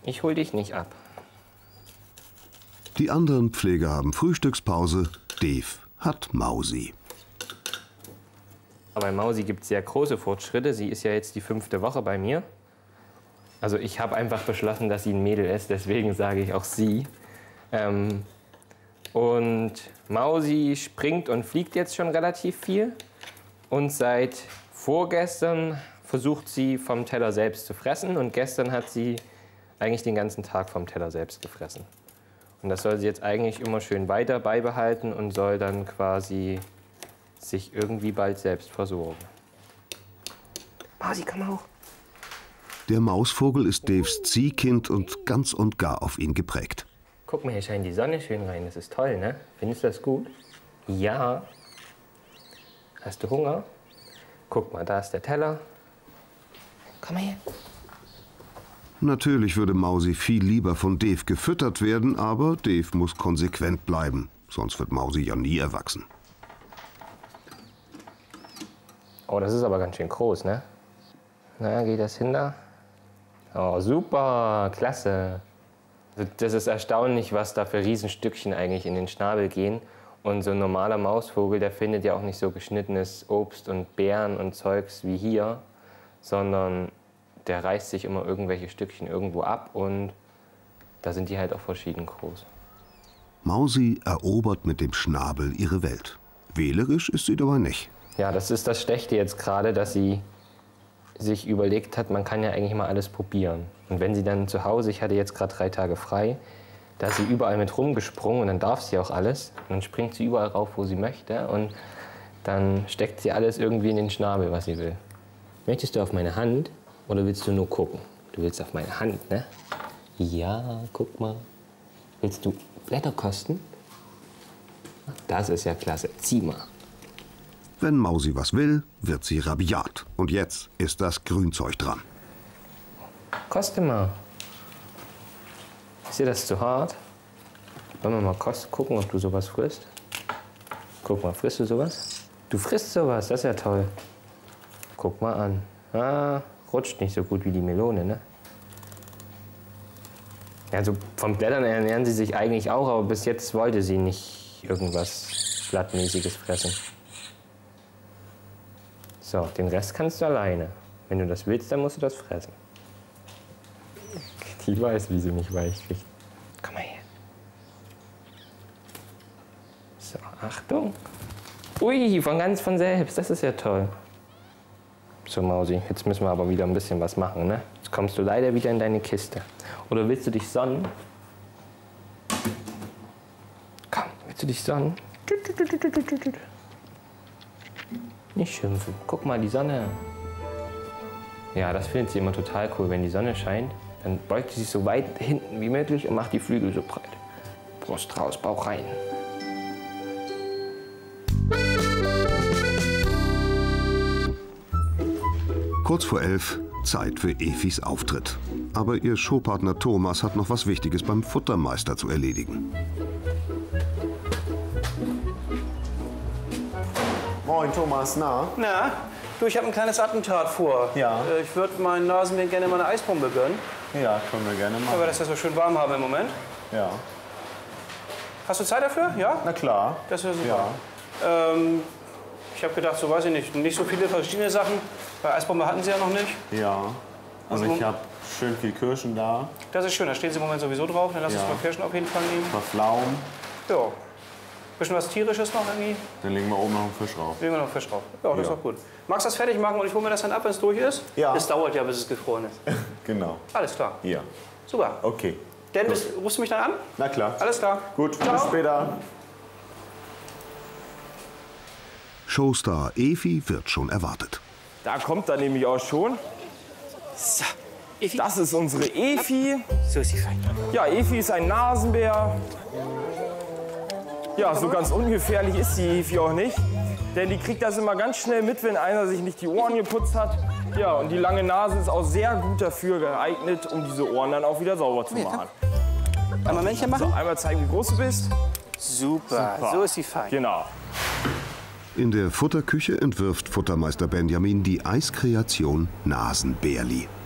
Ich hol dich nicht ab. Die anderen Pfleger haben Frühstückspause. Dave hat Mausi. Bei Mausi gibt es sehr große Fortschritte. Sie ist ja jetzt die 5. Woche bei mir. Also ich habe einfach beschlossen, dass sie ein Mädel ist, deswegen sage ich auch sie. Und Mausi springt und fliegt jetzt schon relativ viel. Und seit vorgestern versucht sie vom Teller selbst zu fressen. Und gestern hat sie eigentlich den ganzen Tag vom Teller selbst gefressen. Und das soll sie jetzt eigentlich immer schön weiter beibehalten und soll dann quasi sich irgendwie bald selbst versorgen. Mausi, komm mal hoch. Der Mausvogel ist Daves Ziehkind und ganz und gar auf ihn geprägt. Guck mal, hier scheint die Sonne schön rein. Das ist toll, ne? Findest du das gut? Ja. Hast du Hunger? Guck mal, da ist der Teller. Komm mal her. Natürlich würde Mausi viel lieber von Dave gefüttert werden, aber Dave muss konsequent bleiben. Sonst wird Mausi ja nie erwachsen. Oh, das ist aber ganz schön groß, ne? Na, geht das hin da? Oh, super, klasse. Das ist erstaunlich, was da für Riesenstückchen eigentlich in den Schnabel gehen. Und so ein normaler Mausvogel, der findet ja auch nicht so geschnittenes Obst und Beeren und Zeugs wie hier, sondern der reißt sich immer irgendwelche Stückchen irgendwo ab und da sind die halt auch verschieden groß. Mausi erobert mit dem Schnabel ihre Welt. Wählerisch ist sie dabei nicht. Ja, das ist das Schlechte jetzt gerade, dass sie sich überlegt hat, man kann ja eigentlich mal alles probieren. Und wenn sie dann zu Hause, ich hatte jetzt gerade 3 Tage frei, da ist sie überall mit rumgesprungen und dann darf sie auch alles. Und dann springt sie überall rauf, wo sie möchte und dann steckt sie alles irgendwie in den Schnabel, was sie will. Möchtest du auf meine Hand oder willst du nur gucken? Du willst auf meine Hand, ne? Ja, guck mal. Willst du Blätter kosten? Das ist ja klasse. Zieh mal. Wenn Mausi was will, wird sie rabiat. Und jetzt ist das Grünzeug dran. Koste mal. Ist dir das zu hart? Wollen wir mal gucken, ob du sowas frisst? Guck mal, frisst du sowas? Du frisst sowas, das ist ja toll. Guck mal an. Ah, rutscht nicht so gut wie die Melone, ne? Also von Blättern ernähren sie sich eigentlich auch, aber bis jetzt wollte sie nicht irgendwas Blattmäßiges fressen. So, den Rest kannst du alleine. Wenn du das willst, dann musst du das fressen. Die weiß, wie sie mich weich kriegt. Komm mal her. So, Achtung. Ui, von ganz von selbst. Das ist ja toll. So, Mausi, jetzt müssen wir aber wieder ein bisschen was machen, ne? Jetzt kommst du leider wieder in deine Kiste. Oder willst du dich sonnen? Komm, willst du dich sonnen? Nicht schimpfen. Guck mal, die Sonne. Ja, das findet sie immer total cool, wenn die Sonne scheint. Dann beugt sie sich so weit hinten wie möglich und macht die Flügel so breit. Brust raus, Bauch rein. Kurz vor 11, Zeit für Efis Auftritt. Aber ihr Showpartner Thomas hat noch was Wichtiges beim Futtermeister zu erledigen. Moin Thomas, na? Na, du, ich habe ein kleines Attentat vor. Ja. Ich würde meinen Nasenbären gerne mal eine Eisbombe gönnen. Ja, können wir gerne Weil machen. wir das ja so schön warm haben im Moment. Ja. Hast du Zeit dafür? Ja? Na klar. Das wäre super. Ja. Ich habe gedacht, so weiß ich nicht so viele verschiedene Sachen. Bei Eisbombe hatten sie ja noch nicht. Ja. Also Also- ich habe schön viel Kirschen da. Das ist schön, da stehen sie im Moment sowieso drauf. Dann lass uns Ja. mal Kirschen auf jeden Fall nehmen. Ein paar Pflaumen. Ja. Bisschen was Tierisches noch irgendwie. Dann legen wir oben noch einen Fisch drauf. Legen wir noch Fisch drauf. Ja, das ist Ja. auch gut. Magst du das fertig machen und ich hole mir das dann ab, wenn es durch ist? Ja. Es dauert ja, bis es gefroren ist. Genau. Alles klar. Ja. Super. Okay. Dann rufst du mich dann an? Na klar. Alles klar. Gut, Ciao. bis später. Showstar Efi wird schon erwartet. Da kommt er nämlich auch schon. So, Efi. Das ist unsere Efi. So ist sie fein. Ja, Efi ist ein Nasenbär. Ja, so ganz ungefährlich ist die Efi auch nicht. Denn die kriegt das immer ganz schnell mit, wenn einer sich nicht die Ohren geputzt hat. Ja, und die lange Nase ist auch sehr gut dafür geeignet, um diese Ohren dann auch wieder sauber zu machen. Einmal Männchen So, machen? einmal zeigen, wie groß du bist. Super. So ist sie fein. Genau. In der Futterküche entwirft Futtermeister Benjamin die Eiskreation Nasenbärli.